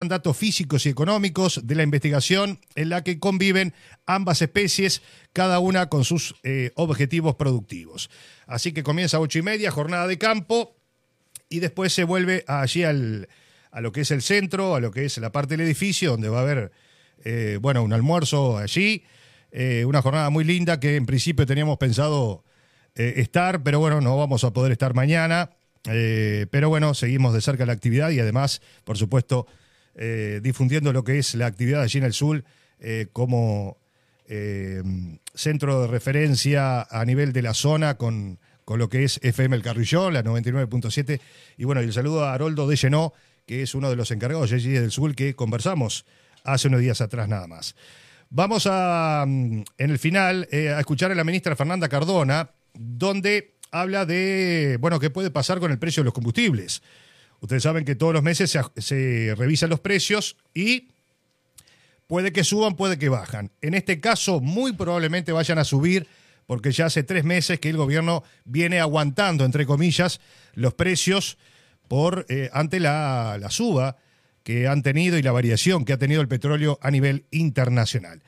datos físicos y económicos de la investigación en la que conviven ambas especies, cada una con sus objetivos productivos. Así que comienza a 8:30, jornada de campo, y después se vuelve allí a lo que es el centro, a lo que es la parte del edificio, donde va a haber un almuerzo allí. Una jornada muy linda que en principio teníamos pensado estar, pero bueno, no vamos a poder estar mañana. Pero bueno, seguimos de cerca la actividad y además, por supuesto, difundiendo lo que es la actividad allí en el sur como centro de referencia a nivel de la zona con lo que es FM El Carrillón, la 99.7. Y bueno, y el saludo a Haroldo de Llenó, que es uno de los encargados allí del sur que conversamos hace unos días atrás nada más. Vamos en el final a escuchar a la ministra Fernanda Cardona, donde habla de, qué puede pasar con el precio de los combustibles. Ustedes saben que todos los meses se revisan los precios y puede que suban, puede que bajan. En este caso, muy probablemente vayan a subir, porque ya hace 3 meses que el gobierno viene aguantando, entre comillas, los precios ante la suba que han tenido y la variación que ha tenido el petróleo a nivel internacional.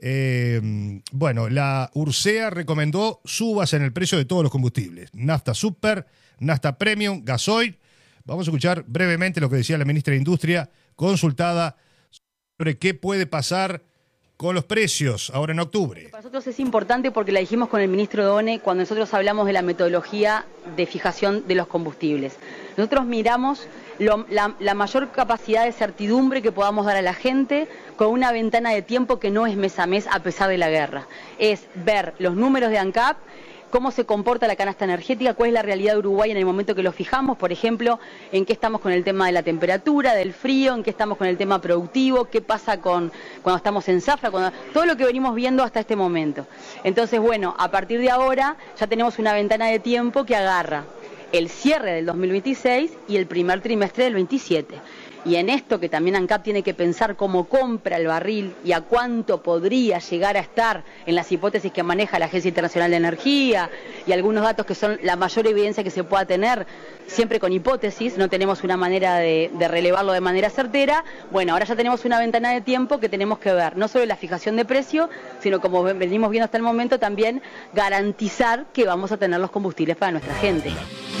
La URSEA recomendó subas en el precio de todos los combustibles. Nafta Super, Nafta Premium, gasoil. Vamos a escuchar brevemente lo que decía la ministra de Industria, consultada sobre qué puede pasar con los precios ahora en octubre. Para nosotros es importante porque la dijimos con el ministro Done cuando nosotros hablamos de la metodología de fijación de los combustibles. Nosotros miramos la mayor capacidad de certidumbre que podamos dar a la gente con una ventana de tiempo que no es mes a mes a pesar de la guerra. Es ver los números de ANCAP, cómo se comporta la canasta energética, cuál es la realidad de Uruguay en el momento que lo fijamos, por ejemplo, en qué estamos con el tema de la temperatura, del frío, en qué estamos con el tema productivo, qué pasa cuando estamos en zafra, todo lo que venimos viendo hasta este momento. Entonces, a partir de ahora ya tenemos una ventana de tiempo que agarra el cierre del 2026 y el primer trimestre del 27. Y en esto que también ANCAP tiene que pensar cómo compra el barril y a cuánto podría llegar a estar en las hipótesis que maneja la Agencia Internacional de Energía y algunos datos que son la mayor evidencia que se pueda tener, siempre con hipótesis, no tenemos una manera de relevarlo de manera certera. Ahora ya tenemos una ventana de tiempo que tenemos que ver, no solo la fijación de precio, sino como venimos viendo hasta el momento, también garantizar que vamos a tener los combustibles para nuestra gente.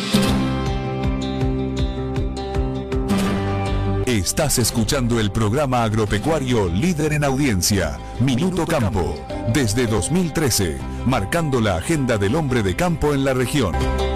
Estás escuchando el programa agropecuario líder en audiencia, Minuto Campo, desde 2013, marcando la agenda del hombre de campo en la región.